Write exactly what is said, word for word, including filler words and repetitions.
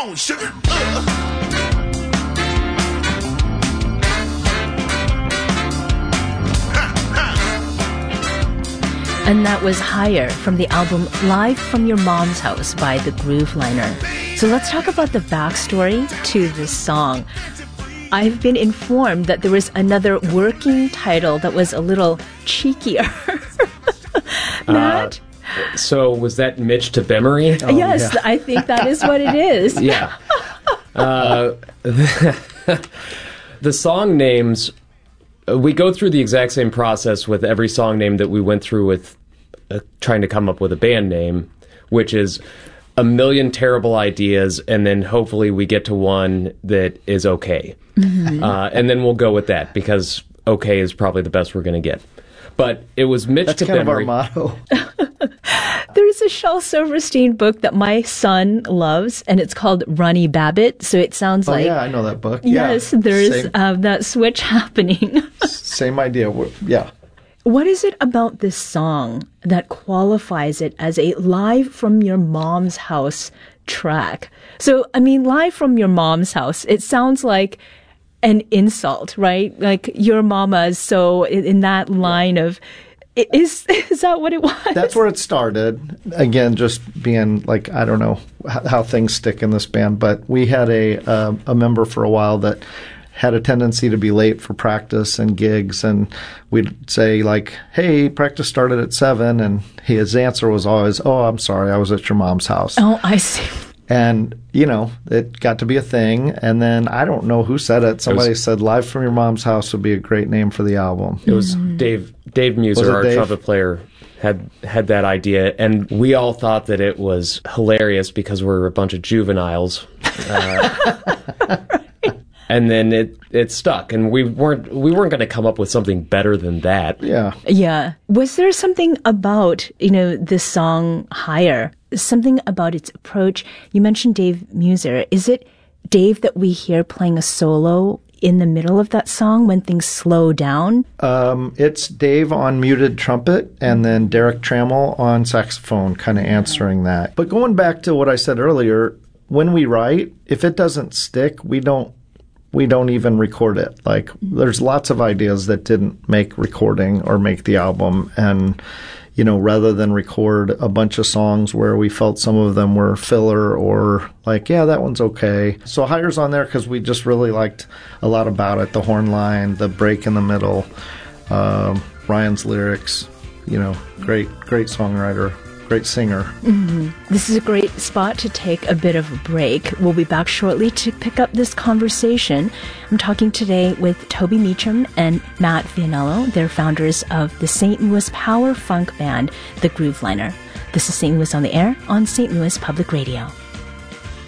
on, sugar. Uh. And that was Higher from the album Live from Your Mom's House by the Grooveliner. So let's talk about the backstory to this song. I've been informed that there was another working title that was a little cheekier. Matt? Uh, so was that Mitch to Bemery? Oh, yes, yeah. I think that is what it is. Yeah. Uh, the song names... We go through the exact same process with every song name that we went through with uh, trying to come up with a band name, which is a million terrible ideas, and then hopefully we get to one that is okay. Mm-hmm. Uh, and then we'll go with that, because okay is probably the best we're going to get. But it was Mitch That's to kind Bemery. of our motto. There's a Shel Silverstein book that my son loves, and it's called Ronnie Babbitt. So it sounds oh, like... yeah, I know that book. Yes, yeah, there's uh, that switch happening. Same idea. Yeah. What is it about this song that qualifies it as a Live from Your Mom's House track? So, I mean, Live from Your Mom's House, it sounds like an insult, right? Like, your mama is so in, in that line of... Is is that what it was? That's where it started. Again, just being like, I don't know how things stick in this band, but we had a uh, a member for a while that had a tendency to be late for practice and gigs, and we'd say like, hey, practice started at seven, and his answer was always, oh, I'm sorry, I was at your mom's house. Oh, I see. And, you know, it got to be a thing. And then I don't know who said it. Somebody it was, said Live from Your Mom's House would be a great name for the album. It was mm-hmm. Dave Dave Muser, our Dave? trumpet player, had had that idea. And we all thought that it was hilarious because we're a bunch of juveniles. Uh, and then it, it stuck. And we weren't we weren't going to come up with something better than that. Yeah. Yeah. Was there something about, you know, this song Higher? Something about its approach. You mentioned Dave Muser. Is it Dave that we hear playing a solo in the middle of that song when things slow down? Um, it's Dave on muted trumpet and then Derek Trammell on saxophone kind of answering that. But going back to what I said earlier, when we write, if it doesn't stick, we don't we don't even record it. Like, there's lots of ideas that didn't make recording or make the album, and you know, rather than record a bunch of songs where we felt some of them were filler or like, yeah, that one's okay. So Higher's on there because we just really liked a lot about it. The horn line, the break in the middle, um, Ryan's lyrics, you know, great, great songwriter, great singer. Mm-hmm. This is a great spot to take a bit of a break. We'll be back shortly to pick up this conversation. I'm talking today with Toby Meacham and Matt Vianello. They're founders of the Saint Louis power funk band, The Grooveliner. This is Saint Louis on the Air on Saint Louis Public Radio.